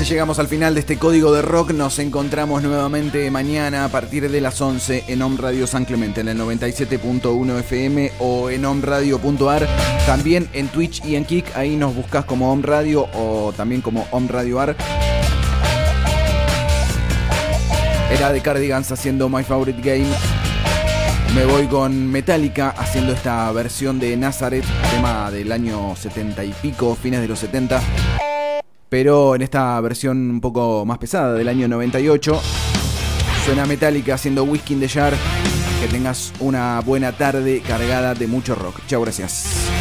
llegamos al final de este Código de Rock. Nos encontramos nuevamente mañana a partir de las 11 en Om Radio San Clemente, en el 97.1 FM o en omradio.ar. También en Twitch y en Kik, ahí nos buscas como Om Radio o también como Om Radio Ar. Era de Cardigans haciendo My Favorite Game. Me voy con Metallica haciendo esta versión de Nazareth, tema del año 70 y pico, fines de los 70. Pero en esta versión un poco más pesada, del año 98. Suena Metallica haciendo Whiskey in the Jar. Que tengas una buena tarde cargada de mucho rock. Chao, gracias.